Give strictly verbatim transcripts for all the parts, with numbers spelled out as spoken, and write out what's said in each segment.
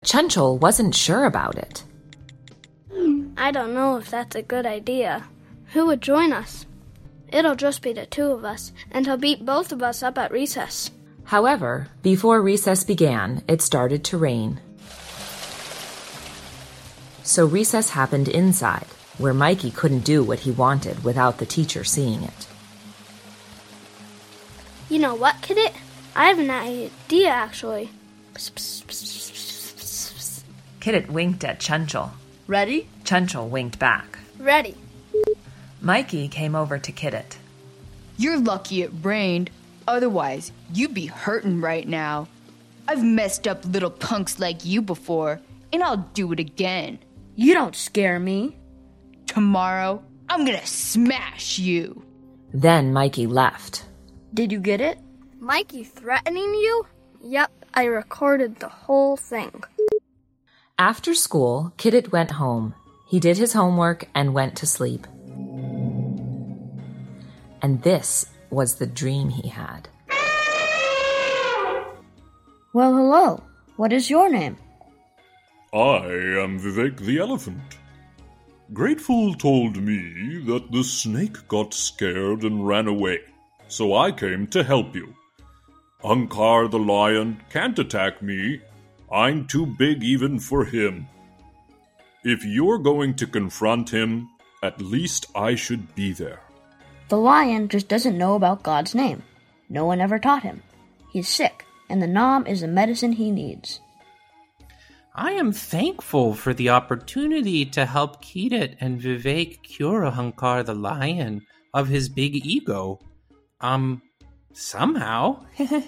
Chunchul wasn't sure about it. I don't know if that's a good idea. Who would join us? It'll just be the two of us, and he'll beat both of us up at recess. However, before recess began, it started to rain. So recess happened inside, where Mikey couldn't do what he wanted without the teacher seeing it. You know what, Kidit? I have an idea, actually. Kidit winked at Chunchul. Ready? Chunchul winked back. Ready. Mikey came over to Kidit. You're lucky it rained. Otherwise, you'd be hurting right now. I've messed up little punks like you before, and I'll do it again. You don't scare me. Tomorrow, I'm gonna smash you. Then Mikey left. Did you get it? Mikey threatening you? Yep, I recorded the whole thing. After school, Kidit went home. He did his homework and went to sleep. And this was the dream he had. Well, hello. What is your name? I am Vivek the Elephant. Grateful told me that the snake got scared and ran away, so I came to help you. Hankar the lion can't attack me. I'm too big even for him. If you're going to confront him, at least I should be there. The lion just doesn't know about God's name. No one ever taught him. He's sick, and the Nam is the medicine he needs. I am thankful for the opportunity to help Kidit and Vivek cure Hankar the lion of his big ego. Um, somehow.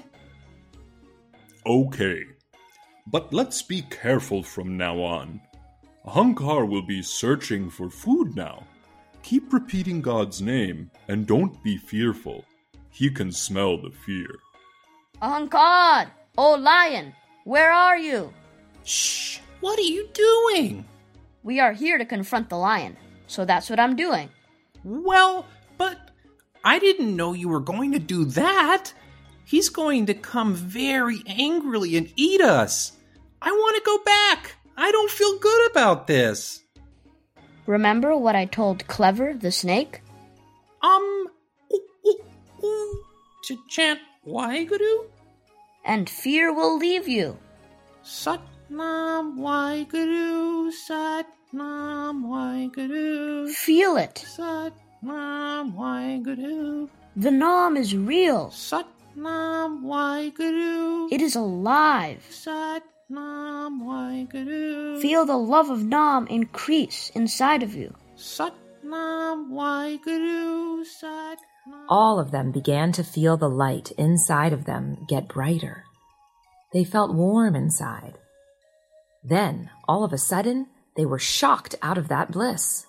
Okay, but let's be careful from now on. Hankar will be searching for food now. Keep repeating God's name and don't be fearful. He can smell the fear. Ahankar! Oh, lion! Where are you? Shh! What are you doing? We are here to confront the lion, so that's what I'm doing. Well, but I didn't know you were going to do that. He's going to come very angrily and eat us. I want to go back. I don't feel good about this. Remember what I told Clever the snake? Um, ooh, ooh, ooh, to chant Waheguru? And fear will leave you. Satnam Waheguru, Satnam Waheguru. Feel it. Satnam Waheguru. The Nam is real. Satnam Waheguru. It is alive. Satnam Waheguru. Feel the love of Nam increase inside of you. Satnam Waheguru. Satnam. All of them began to feel the light inside of them get brighter. They felt warm inside. Then, all of a sudden, they were shocked out of that bliss.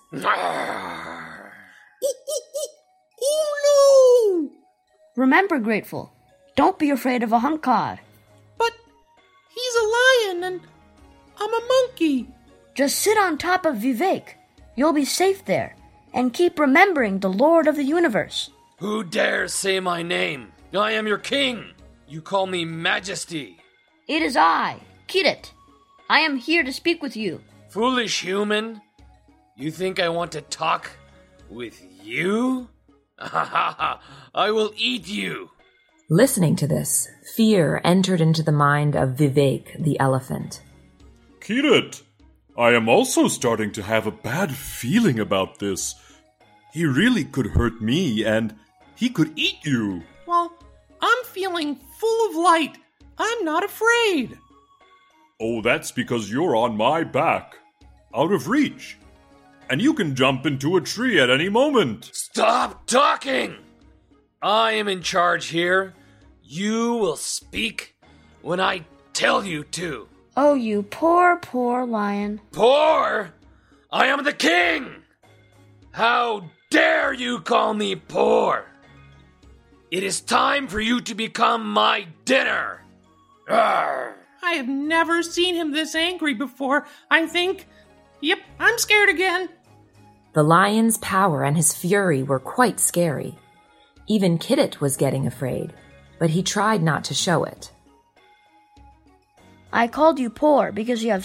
Oh no! Remember, Grateful, don't be afraid of Ahankar. But he's a lion and I'm a monkey. Just sit on top of Vivek. You'll be safe there. And keep remembering the Lord of the universe. Who dares say my name? I am your king. You call me Majesty. It is I, Kidit. I am here to speak with you. Foolish human. You think I want to talk with you? I will eat you. Listening to this, fear entered into the mind of Vivek the elephant. Kidit, I am also starting to have a bad feeling about this. He really could hurt me and he could eat you. Well, I'm feeling full of light. I'm not afraid. Oh, that's because you're on my back, out of reach. And you can jump into a tree at any moment. Stop talking! I am in charge here. You will speak when I tell you to. Oh, you poor, poor lion. Poor? I am the king! How dare you call me poor? It is time for you to become my dinner. Arr. I have never seen him this angry before. I think, yep, I'm scared again. The lion's power and his fury were quite scary. Even Kidit was getting afraid, but he tried not to show it. I called you poor because you have